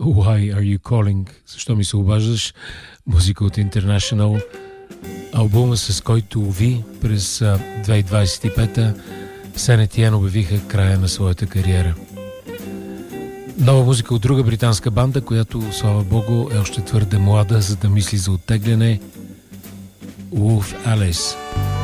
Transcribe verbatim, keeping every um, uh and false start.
Why Are You Calling? Защо ми се обаждаш? Музика от International. Албума, с който ви през две хиляди двадесет и пета Saint Etienne обявиха края на своята кариера. Нова музика от друга британска банда, която, слава богу, е още твърде млада, за да мисли за оттегляне. Wolf Alice.